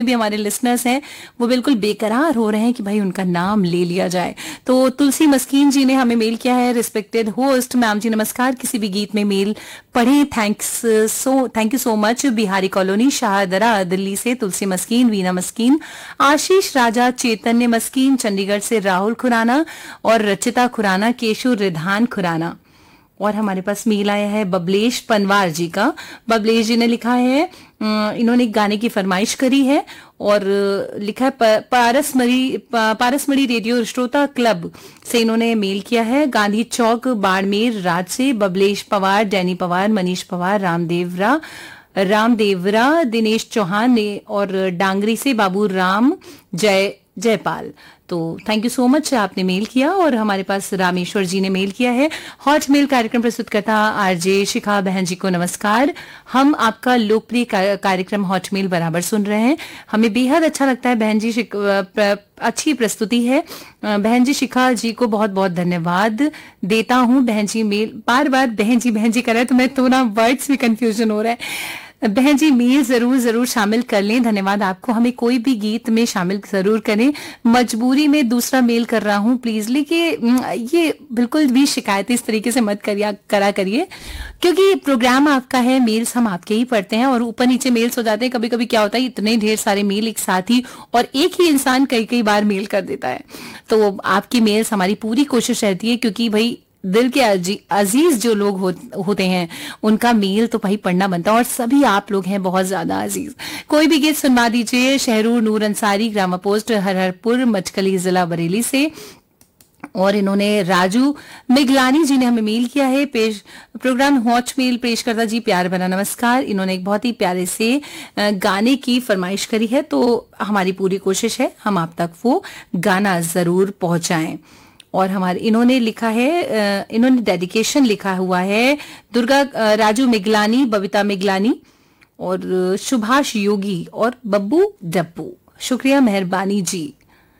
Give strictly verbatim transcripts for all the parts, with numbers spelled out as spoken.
भी हमारे लिसनर्स हैं वो बिल्कुल बेकरार हो रहे हैं कि भाई उनका नाम ले लिया जाए। तो तुलसी मस्कीन जी ने हमें मेल किया है, रिस्पेक्टेड होस्ट मैम जी नमस्कार, किसी भी गीत में मेल पढ़े, thanks so thank you so much. Bihari colony Shahdara Delhi से तुलसी मस्कीन, वीना मस्कीन, आशीष राजा, चैतन्य मस्कीन, चंडीगढ़ से राहुल खुराना और रचिता खुराना, केशु रिधान खुराना। और हमारे पास मेल आया है बबलेश पनवार जी का। बबलेश जी ने लिखा है, इन्होंने एक गाने की फरमाइश करी है और लिखा है पारसमढ़ी पारसमढ़ी रेडियो श्रोता क्लब से इन्होंने मेल किया है। गांधी चौक बाड़मेर राज से बबलेश पवार, डैनी पवार, मनीष पवार, रामदेवरा रामदेवरा दिनेश चौहान ने और डांगरी से बाबू राम जय जयपाल। तो थैंक यू सो मच, आपने मेल किया। और हमारे पास रामेश्वर जी ने मेल किया है। हॉट मेल कार्यक्रम प्रस्तुत करता आरजे शिखा बहन जी को नमस्कार। हम आपका लोकप्रिय कार्यक्रम हॉट मेल बराबर सुन रहे हैं, हमें बेहद अच्छा लगता है बहन जी, अच्छी प्रस्तुति है। बहन जी शिखा जी को बहुत बहुत धन्यवाद देता हूं। बहन जी मेल बार बार बहन जी बहन जी कर रहे हैं तो मैं थोड़ा वर्ड्स में कंफ्यूजन हो रहा है। बहन जी मेल जरूर जरूर शामिल कर लें, धन्यवाद आपको। हमें कोई भी गीत में शामिल जरूर करें, मजबूरी में दूसरा मेल कर रहा हूं प्लीज। लेकिन ये बिल्कुल भी शिकायत इस तरीके से मत करिए करा करिए, क्योंकि प्रोग्राम आपका है, मेल्स हम आपके ही पढ़ते हैं और ऊपर नीचे मेल्स हो जाते हैं। कभी कभी क्या होता है, इतने ढेर सारे मेल एक साथ ही और एक ही इंसान कई कई बार मेल कर देता है। तो आपकी मेल्स हमारी पूरी कोशिश रहती है, क्योंकि भाई दिल के अजीज जो लोग हो, होते हैं उनका मेल तो भाई पढ़ना बनता है, और सभी आप लोग हैं बहुत ज्यादा अजीज। कोई भी गीत सुनवा दीजिए। शहरूर नूर अंसारी, ग्रामा पोस्ट हरहरपुर, मचकली, जिला बरेली से। और इन्होंने राजू मिगलानी जी ने हमें मेल किया है। पेश प्रोग्राम हॉट मेल पेश करता जी प्यार भरा नमस्कार। इन्होंने एक बहुत ही प्यारे से गाने की फरमाइश करी है, तो हमारी पूरी कोशिश है हम आप तक वो गाना जरूर पहुंचाएं। और हमारे इन्होंने लिखा है, इन्होंने डेडिकेशन लिखा हुआ है दुर्गा राजू मिगलानी, बबीता मिगलानी और सुभाष योगी और बब्बू डब्बू। शुक्रिया, मेहरबानी जी।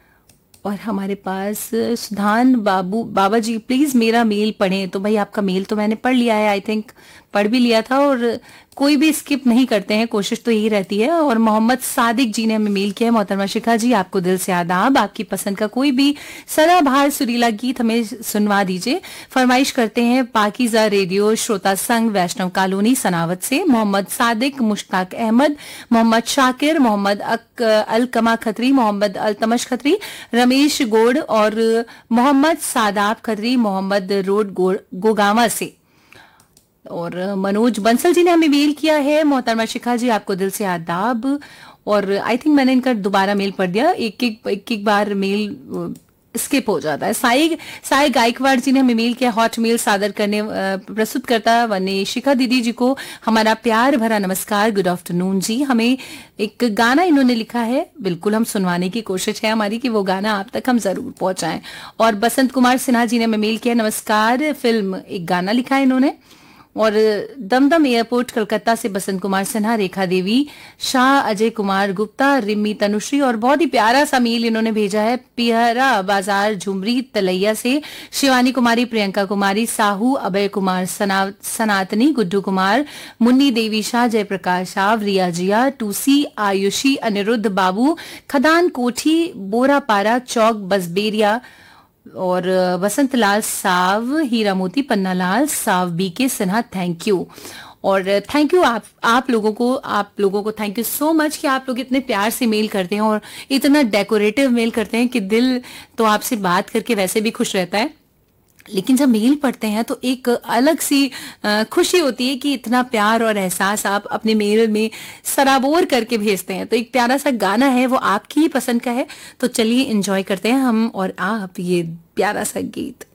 और हमारे पास सुधान बाबू बाबा जी, प्लीज मेरा मेल पढ़ें। तो भाई आपका मेल तो मैंने पढ़ लिया है, आई थिंक पढ़ भी लिया था, और कोई भी स्किप नहीं करते हैं, कोशिश तो यही रहती है। और मोहम्मद सादिक जी ने हमें मेल किया है, मोहतरमा शिखा जी आपको दिल से आदाब, आपकी पसंद का कोई भी सदाबहार सुरीला गीत हमें सुनवा दीजिए। फरमाइश करते हैं पाकीज़ा रेडियो श्रोता संघ, वैष्णव कॉलोनी, सनावत से मोहम्मद सादिक, मुश्ताक अहमद, मोहम्मद शाकिर, मोहम्मद अलकमा खत्री, मोहम्मद अल्तमश खत्री, रमेश गोड़ और मोहम्मद सादाब खत्री, मोहम्मद रोड गोगावा से। और मनोज बंसल जी ने हमें मेल किया है, मोहतरमा शिखा जी आपको दिल से आदाब। और आई थिंक मैंने इनका दोबारा मेल पढ़ दिया, एक एक एक एक बार मेल स्किप हो जाता है। साई साई गायकवाड़ जी ने हमें मेल किया, हॉट मेल सादर करने प्रस्तुत करता वने शिखा दीदी जी को हमारा प्यार भरा नमस्कार, गुड आफ्टरनून जी। हमें एक गाना इन्होंने लिखा है, बिल्कुल हम सुनवाने की कोशिश है हमारी कि वो गाना आप तक हम जरूर पहुंचाएं। और बसंत कुमार सिन्हा जी ने हमें मेल किया, नमस्कार फिल्म एक गाना लिखा है इन्होंने। और दमदम एयरपोर्ट कलकत्ता से बसंत कुमार सिन्हा, रेखा देवी शाह, अजय कुमार गुप्ता, रिमी तनुश्री और बहुत ही प्यारा सा मेल इन्होंने भेजा है पिहरा बाजार झुमरी तलैया से शिवानी कुमारी, प्रियंका कुमारी साहू, अभय कुमार सना, सनातनी, गुड्डू कुमार, मुन्नी देवी शाह, जयप्रकाश शाह, रिया जिया, टूसी, आयुषी, अनिरुद्ध बाबू, खदान कोठी, बोरापारा चौक, बसबेरिया और वसंत लाल साव, हीरा मोती, पन्नालाल साव, बी के सिन्हा, थैंक यू। और थैंक यू आप आप लोगों को आप लोगों को थैंक यू सो मच कि आप लोग इतने प्यार से मेल करते हैं और इतना डेकोरेटिव मेल करते हैं कि दिल तो आपसे बात करके वैसे भी खुश रहता है, लेकिन जब मेल पढ़ते हैं तो एक अलग सी खुशी होती है कि इतना प्यार और एहसास आप अपने मेल में सराबोर करके भेजते हैं। तो एक प्यारा सा गाना है, वो आपकी ही पसंद का है, तो चलिए एंजॉय करते हैं हम और आप ये प्यारा सा गीत।